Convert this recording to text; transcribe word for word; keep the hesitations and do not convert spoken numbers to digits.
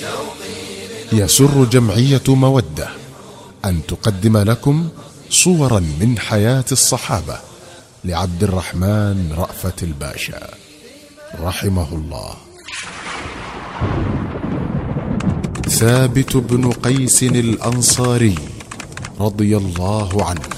يسر جمعية مودة أن تقدم لكم صورا من حياة الصحابة لعبد الرحمن رأفت الباشا رحمه الله. ثابت بن قيس الأنصاري رضي الله عنه